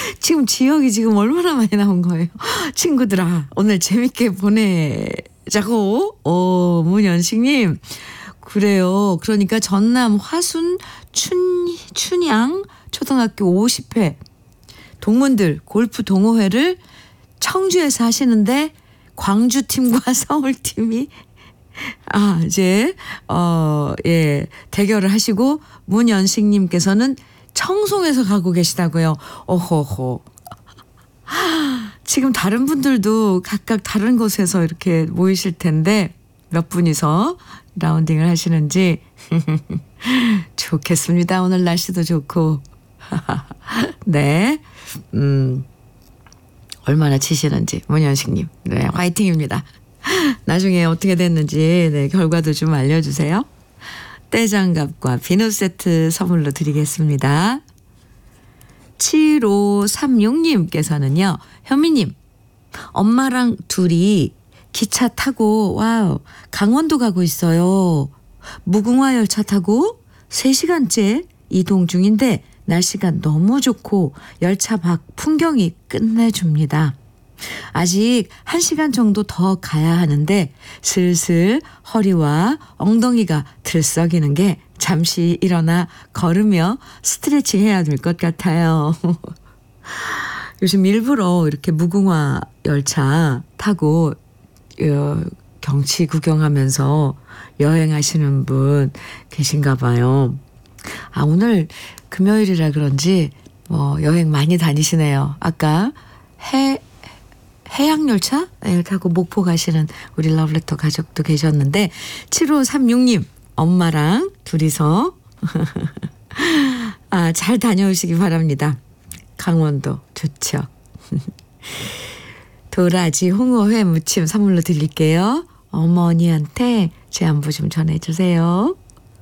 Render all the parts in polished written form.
지금 지역이 지금 얼마나 많이 나온 거예요. 친구들아, 오늘 재밌게 보내자고. 문연식님. 그래요. 그러니까 전남 화순 춘향 초등학교 50회 동문들 골프 동호회를 청주에서 하시는데 광주팀과 서울팀이 이제 대결을 하시고 문연식님께서는 청송에서 가고 계시다고요. 오호호. 지금 다른 분들도 각각 다른 곳에서 이렇게 모이실 텐데 몇 분이서 라운딩을 하시는지 좋겠습니다. 오늘 날씨도 좋고. 네. 얼마나 치시는지 문연식님. 네, 화이팅입니다. 나중에 어떻게 됐는지 결과도 좀 알려주세요. 떼장갑과 비누 세트 선물로 드리겠습니다. 7536님께서는요. 현미님, 엄마랑 둘이 기차 타고 강원도 가고 있어요. 무궁화 열차 타고 3시간째 이동 중인데 날씨가 너무 좋고 열차 밖 풍경이 끝내줍니다. 아직 1시간 정도 더 가야 하는데 슬슬 허리와 엉덩이가 들썩이는 게 잠시 일어나 걸으며 스트레칭 해야 될 것 같아요. 요즘 일부러 이렇게 무궁화 열차 타고 경치 구경하면서 여행하시는 분 계신가 봐요. 오늘 금요일이라 그런지 여행 많이 다니시네요. 아까 해양열차 타고 목포 가시는 우리 러브레터 가족도 계셨는데 7536님 엄마랑 둘이서 잘 다녀오시기 바랍니다. 강원도 좋죠. 도라지 홍어회 무침 선물로 드릴게요. 어머니한테 제 안부 좀 전해주세요.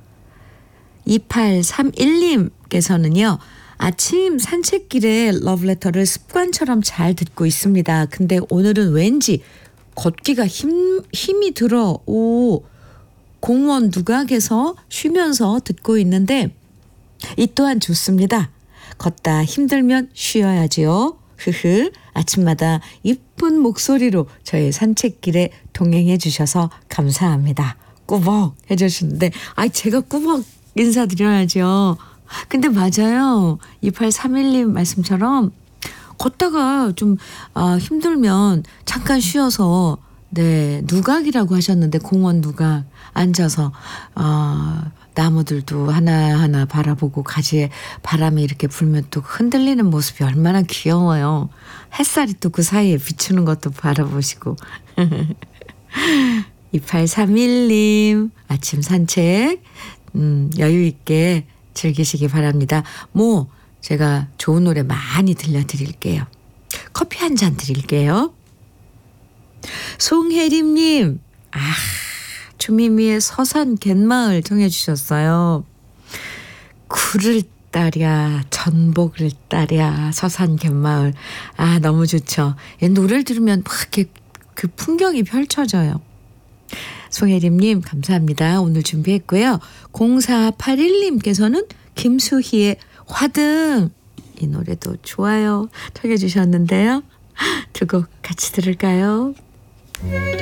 2831님께서는요. 아침 산책길에 러브레터를 습관처럼 잘 듣고 있습니다. 근데 오늘은 왠지 걷기가 힘이 들어. 공원 누각에서 쉬면서 듣고 있는데 이 또한 좋습니다. 걷다 힘들면 쉬어야지요. 아침마다 이쁜 목소리로 저의 산책길에 동행해 주셔서 감사합니다. 꾸벅 해주시는데 제가 꾸벅 인사드려야죠. 근데 맞아요. 2831님 말씀처럼 걷다가 좀 힘들면 잠깐 쉬어서 누각이라고 하셨는데 공원 누각 앉아서 나무들도 하나하나 바라보고 가지에 바람이 이렇게 불면 또 흔들리는 모습이 얼마나 귀여워요. 햇살이 또 그 사이에 비추는 것도 바라보시고. 2831님 아침 산책 여유 있게 즐기시기 바랍니다. 제가 좋은 노래 많이 들려드릴게요. 커피 한 잔 드릴게요. 송혜림님 주미미의 서산 갯마을 정해 주셨어요. 굴을 따랴 전복을 따랴 서산 갯마을 너무 좋죠. 노래를 들으면 막 이렇게 그 풍경이 펼쳐져요. 송혜림님 감사합니다. 오늘 준비했고요. 0481님께서는 김수희의 화등 이 노래도 좋아요. 청해 주셨는데요. 두 곡 같이 들을까요?